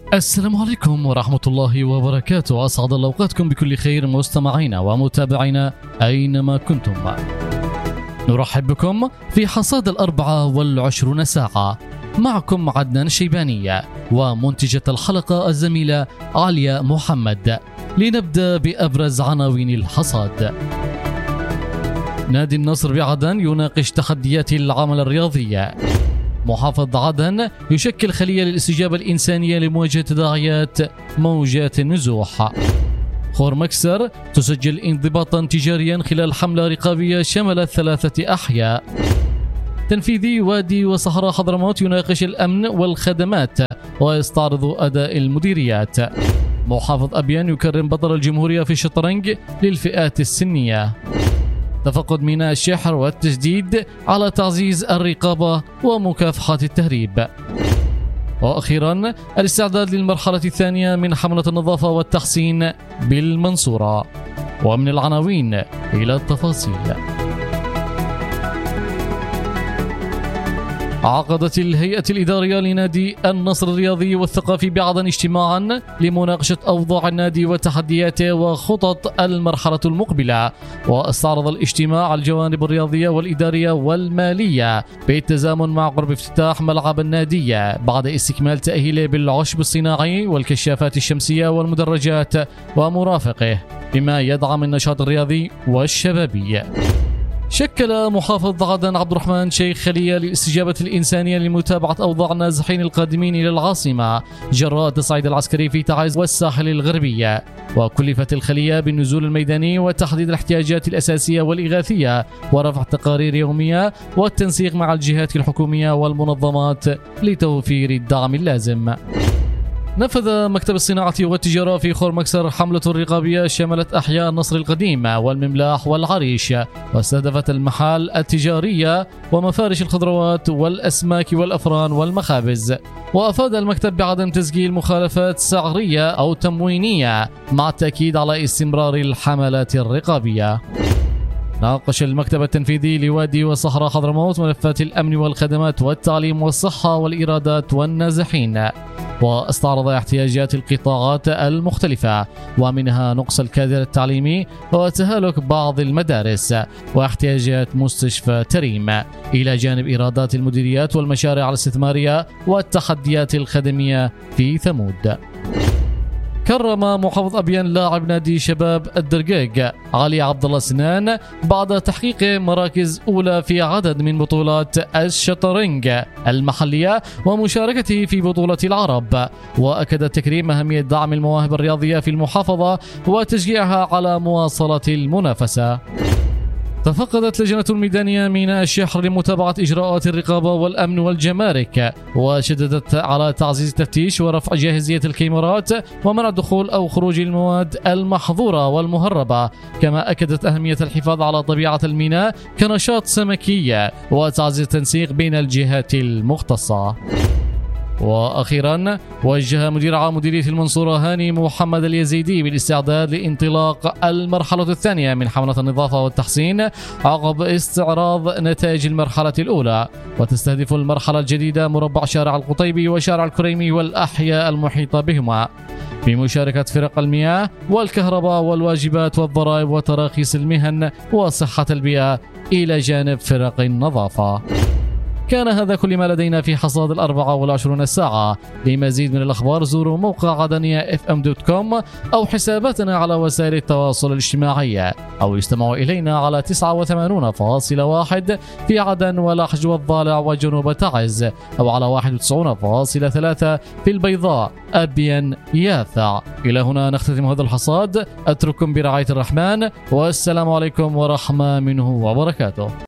السلام عليكم ورحمة الله وبركاته. أسعد الله أوقاتكم بكل خير مستمعينا ومتابعينا أينما كنتم. نرحب بكم في حصاد 24 ساعة. معكم عدنان الشيباني ومنتجة الحلقة الزميلة عليا محمد. لنبدأ بأبرز عناوين الحصاد. نادي النصر بعدن يناقش تحديات العمل الرياضي. محافظ عدن يشكل خلية للاستجابة الإنسانية لمواجهة تداعيات موجات النزوح. خور مكسر تسجل انضباطا تجاريا خلال حملة رقابية شملت 3 أحياء. تنفيذي وادي وصحراء حضرموت يناقش الأمن والخدمات ويستعرض أداء المديريات. محافظ أبيان يكرم بطل الجمهورية في الشطرنج للفئات السنية. تفقد ميناء الشحر والتشديد على تعزيز الرقابة ومكافحة التهريب. وأخيرا الاستعداد للمرحلة الثانية من حملة النظافة والتحسين بالمنصورة. ومن العناوين إلى التفاصيل. عقدت الهيئة الإدارية لنادي النصر الرياضي والثقافي بعدن اجتماعا لمناقشة أوضاع النادي وتحدياته وخطط المرحلة المقبلة. واستعرض الاجتماع الجوانب الرياضية والإدارية والمالية بالتزامن مع قرب افتتاح ملعب النادي بعد استكمال تأهيله بالعشب الصناعي والكشافات الشمسية والمدرجات ومرافقه، بما يدعم النشاط الرياضي والشبابي. شكل محافظ عدن عبد الرحمن شيخ خلية للاستجابة الإنسانية لمتابعة أوضاع النازحين القادمين إلى العاصمة جراء التصعيد العسكري في تعز والساحل الغربي. وكلفت الخلية بالنزول الميداني وتحديد الاحتياجات الأساسية والإغاثية ورفع تقارير يومية والتنسيق مع الجهات الحكومية والمنظمات لتوفير الدعم اللازم. نفذ مكتب الصناعة والتجارة في خور مكسر حملة رقابية شملت أحياء النصر القديم والمملاح والعريش، واستهدفت المحال التجارية ومفارش الخضروات والأسماك والأفران والمخابز. وأفاد المكتب بعدم تسجيل مخالفات سعرية أو تموينية، مع التأكيد على استمرار الحملات الرقابية. ناقش المكتب التنفيذي لوادي وصحراء حضرموت ملفات الأمن والخدمات والتعليم والصحة والإيرادات والنازحين، واستعرض احتياجات القطاعات المختلفة، ومنها نقص الكادر التعليمي وتهالك بعض المدارس واحتياجات مستشفى تريم، إلى جانب إيرادات المديريات والمشاريع الاستثمارية والتحديات الخدمية في ثمود. كرم محافظ أبيان لاعب نادي شباب الدرقاق علي عبد الله سنان بعد تحقيق مراكز أولى في عدد من بطولات الشطرنج المحلية ومشاركته في بطولة العرب. وأكد التكريم أهمية دعم المواهب الرياضية في المحافظة وتشجيعها على مواصلة المنافسة. تفقدت لجنة الميدانية ميناء الشحر لمتابعة إجراءات الرقابة والأمن والجمارك، وشددت على تعزيز التفتيش ورفع جاهزية الكاميرات ومنع دخول أو خروج المواد المحظورة والمهربة. كما أكدت أهمية الحفاظ على طبيعة الميناء كنشاط سمكي وتعزيز التنسيق بين الجهات المختصة. وأخيرا وجه مدير عام مديرية المنصورة هاني محمد اليزيدي بالاستعداد لانطلاق المرحلة الثانية من حملة النظافة والتحسين عقب استعراض نتائج المرحلة الأولى. وتستهدف المرحلة الجديدة مربع شارع القطيبي وشارع الكريمي والأحياء المحيطة بهما، بمشاركة فرق المياه والكهرباء والواجبات والضرائب وتراخيص المهن وصحة البيئة إلى جانب فرق النظافة. كان هذا كل ما لدينا في حصاد 24 ساعة. لمزيد من الأخبار زوروا موقع عدنية fm.com أو حساباتنا على وسائل التواصل الاجتماعي، أو استمعوا إلينا على 89.1 في عدن ولحج والضالع وجنوب تعز، أو على 91.3 في البيضاء أبين يافع. إلى هنا نختتم هذا الحصاد. أترككم برعاية الرحمن، والسلام عليكم ورحمة منه وبركاته.